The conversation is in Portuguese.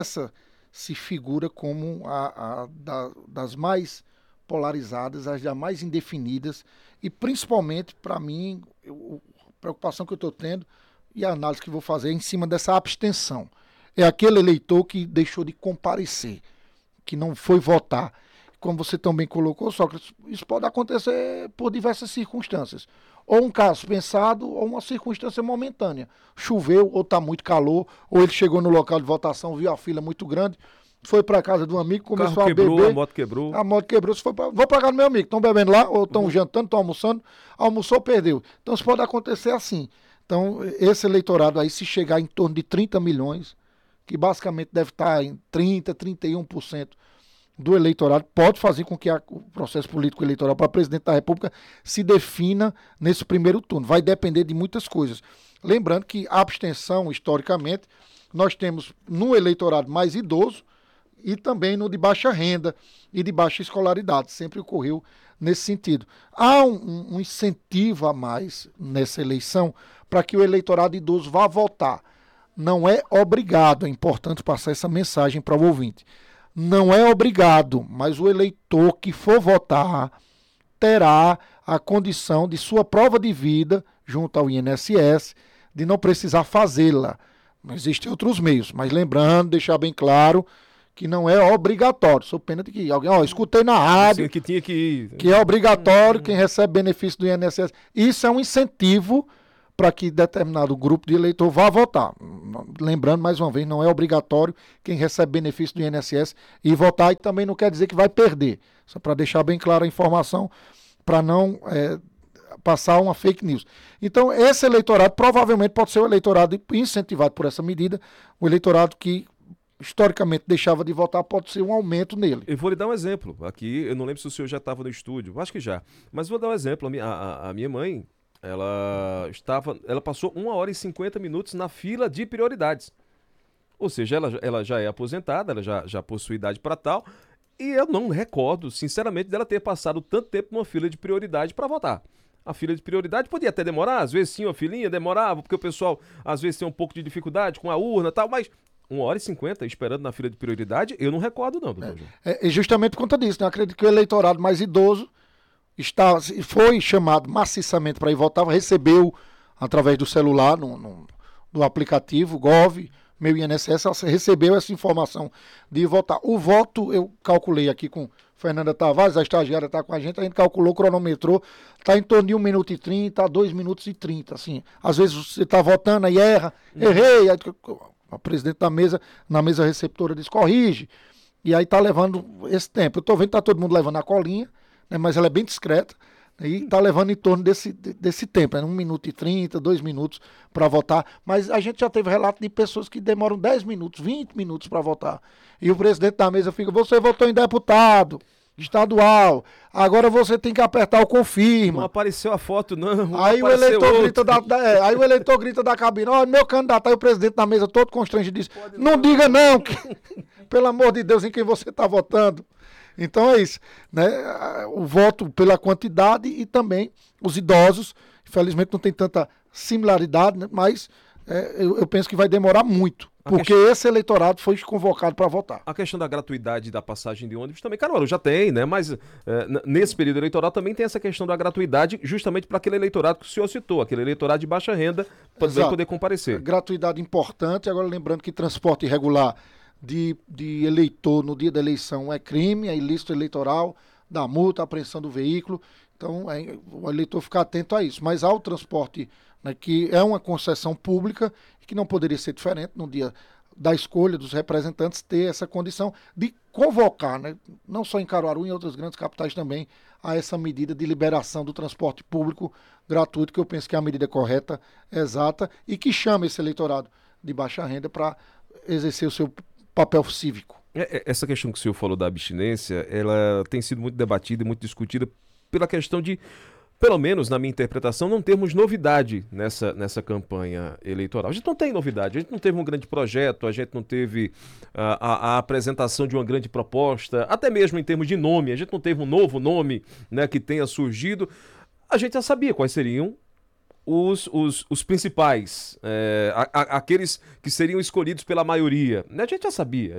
essa se figura como das mais polarizadas, as das mais indefinidas, e principalmente, para mim, a preocupação que eu estou tendo e a análise que vou fazer é em cima dessa abstenção. É aquele eleitor que deixou de comparecer, que não foi votar. Como você também colocou, Sócrates, isso pode acontecer por diversas circunstâncias. Ou um caso pensado, ou uma circunstância momentânea. Choveu, ou está muito calor, ou ele chegou no local de votação, viu a fila muito grande, foi para casa do amigo, O carro começou a quebrou, a beber, moto quebrou. a moto quebrou, vou para casa do meu amigo, estão bebendo lá, ou estão jantando, estão almoçando, almoçou, perdeu. Então isso pode acontecer assim. Então esse eleitorado aí, se chegar em torno de 30 milhões, que basicamente deve estar em 30, 31% do eleitorado, pode fazer com que o processo político eleitoral para presidente da República se defina nesse primeiro turno. Vai depender de muitas coisas. Lembrando que a abstenção, historicamente, nós temos no eleitorado mais idoso e também no de baixa renda e de baixa escolaridade. Sempre ocorreu nesse sentido. Há um incentivo a mais nessa eleição para que o eleitorado idoso vá votar. Não é obrigado, é importante passar essa mensagem para o ouvinte. Não é obrigado, mas o eleitor que for votar terá a condição de sua prova de vida junto ao INSS, de não precisar fazê-la. Existem outros meios, mas lembrando, deixar bem claro que não é obrigatório. Sou pena de que alguém, escutei na rádio Assim, que tinha que ir. que é obrigatório quem recebe benefício do INSS. Isso é um incentivo para que determinado grupo de eleitor vá votar. Lembrando, mais uma vez, não é obrigatório quem recebe benefício do INSS ir votar, e também não quer dizer que vai perder. Só para deixar bem clara a informação, para não passar uma fake news. Então, esse eleitorado provavelmente pode ser o eleitorado incentivado por essa medida, o eleitorado que historicamente deixava de votar, pode ser um aumento nele. Eu vou lhe dar um exemplo. Aqui, eu não lembro se o senhor já estava no estúdio, acho que já. Mas vou dar um exemplo. A minha mãe, ela passou 1 hora e 50 minutos na fila de prioridades. Ou seja, ela já é aposentada, ela já possui idade para tal, e eu não recordo, sinceramente, dela ter passado tanto tempo numa fila de prioridade para votar. A fila de prioridade podia até demorar, às vezes sim, uma filinha demorava, porque o pessoal às vezes tem um pouco de dificuldade com a urna e tal, mas 1 hora e 50 esperando na fila de prioridade, eu não recordo não, doutor João. É justamente por conta disso, né? Eu acredito que o eleitorado mais idoso foi chamado maciçamente para ir votar, recebeu através do celular, do aplicativo Gov, meu INSS, recebeu essa informação de ir votar. O voto, eu calculei aqui com Fernanda Tavares, a estagiária está com a gente calculou, cronometrou, está em torno de 1 minuto e 30 a 2 minutos e 30, assim. Às vezes você está votando e erra, errei, aí, a presidente da mesa, na mesa receptora, diz, corrige, e aí está levando esse tempo. Eu estou vendo que está todo mundo levando a colinha, né, mas ela é bem discreta, e está levando em torno desse tempo, 1 minuto e 30, 2 minutos para votar. Mas a gente já teve relato de pessoas que demoram 10 minutos, 20 minutos para votar. E o presidente da mesa fica, você votou em deputado estadual, agora você tem que apertar o confirma. Não apareceu a foto, não. Aí o eleitor grita aí o eleitor grita da cabine, meu candidato, aí o presidente da mesa todo constrangido diz, não diga não, pelo amor de Deus, em quem você está votando. Então é isso, né? O voto pela quantidade e também os idosos, infelizmente não tem tanta similaridade, né? Mas eu penso que vai demorar muito, porque esse eleitorado foi convocado para votar. A questão da gratuidade da passagem de ônibus também, Caruaru já tem, né? Mas nesse período eleitoral também tem essa questão da gratuidade, justamente para aquele eleitorado que o senhor citou, aquele eleitorado de baixa renda, para poder comparecer. Gratuidade importante, agora lembrando que transporte irregular de eleitor no dia da eleição é crime, é ilícito eleitoral, dá multa, apreensão do veículo, então o eleitor ficar atento a isso. Mas há o transporte, né, que é uma concessão pública, que não poderia ser diferente no dia da escolha dos representantes, ter essa condição de convocar, né, não só em Caruaru, em outras grandes capitais também, a essa medida de liberação do transporte público gratuito, que eu penso que é a medida correta, exata, e que chama esse eleitorado de baixa renda para exercer o seu papel cívico. Essa questão que o senhor falou da abstinência, ela tem sido muito debatida e muito discutida pela questão de, pelo menos na minha interpretação, não termos novidade nessa campanha eleitoral. A gente não tem novidade, a gente não teve um grande projeto, a gente não teve a apresentação de uma grande proposta, até mesmo em termos de nome, a gente não teve um novo nome, né, que tenha surgido. A gente já sabia quais seriam os principais, aqueles que seriam escolhidos pela maioria, né? A gente já sabia.